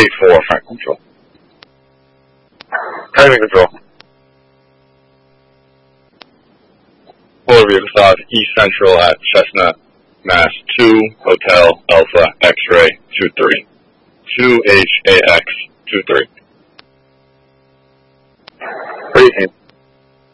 284 Frank Control. Timing control. 4 Vehicle 5, East Central at Chestnut, Mass. 2, Hotel Alpha X-Ray 23. 2HAX 23. Racing.